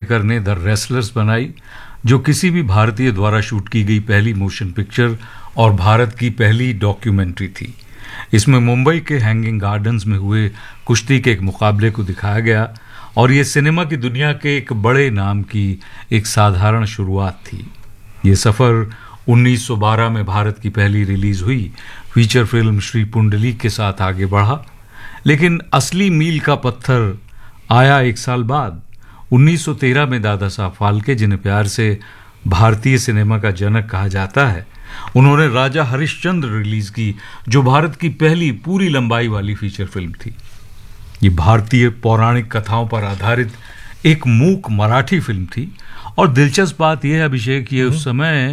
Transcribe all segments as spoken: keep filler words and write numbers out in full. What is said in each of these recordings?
खांडेकर ने the wrestlers बनाई, जो किसी भी भारतीय द्वारा शूट की गई पहली मोशन पिक्चर और भारत की पहली डॉक्यूमेंट्री थी। इसमें मुंबई के हैंगिंग गार्डन्स में हुए कुश्ती के एक मुकाबले को दिखाया गया और ये सिनेमा की दुनिया के एक बड़े नाम की एक साधारण शुरुआत थी। ये सफ़र उन्नीस सौ बारह में भारत की पहली रिलीज हुई फीचर फिल्म श्री पुंडलीक के साथ आगे बढ़ा, लेकिन असली मील का पत्थर आया एक साल बाद उन्नीस सौ तेरह में दादा साहब फाल्के, जिन्हें प्यार से भारतीय सिनेमा का जनक कहा जाता है। उन्होंने राजा हरिश्चंद्र रिलीज की, जो भारत की पहली पूरी लंबाई वाली फीचर फिल्म थी। ये भारतीय पौराणिक कथाओं पर आधारित एक मूक मराठी फिल्म थी और दिलचस्प बात यह है अभिषेक, ये उस समय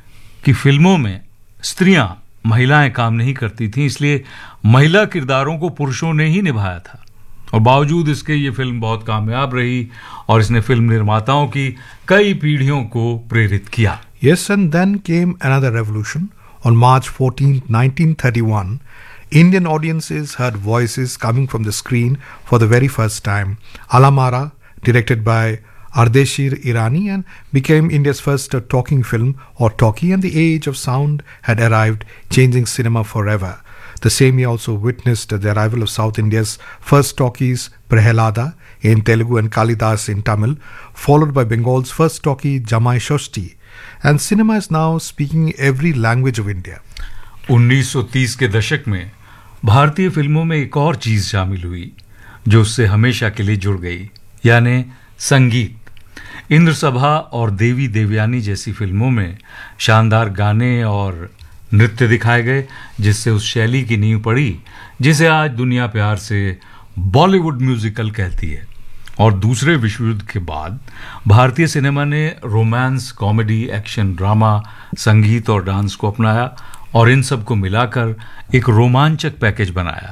की फिल्मों में स्त्रियां, महिलाएं काम नहीं करती थीं, इसलिए महिला किरदारों को पुरुषों ने ही निभाया था और बावजूद इसके ये फिल्म बहुत कामयाब रही और इसने फिल्म निर्माताओं की कई पीढ़ियों को प्रेरित किया। Yes, and then came another revolution. On March fourteenth, nineteen thirty-one, Indian audiences heard voices coming from the screen for the very first time. Alamara, directed by Ardeshir Irani, and became India's first uh, talking film or talkie, and the age of sound had arrived, changing cinema forever. The same year also witnessed the arrival of South India's first talkies, Prahalada in Telugu and Kalidas in Tamil, followed by Bengal's first talkie, Jamai Shoshti. And cinema is now speaking every language of India. उन्नीस सौ तीस के दशक में भारतीय फिल्मों में एक और चीज शामिल हुई जो उससे हमेशा के लिए जुड़ गई, यानी संगीत। इंद्र सभा और देवी देवयानी जैसी फिल्मों में शानदार गाने और नृत्य दिखाए गए, जिससे उस शैली की नींव पड़ी जिसे आज दुनिया प्यार से बॉलीवुड म्यूजिकल कहती है। और दूसरे विश्व युद्ध के बाद भारतीय सिनेमा ने रोमांस, कॉमेडी, एक्शन, ड्रामा, संगीत और डांस को अपनाया और इन सब को मिलाकर एक रोमांचक पैकेज बनाया।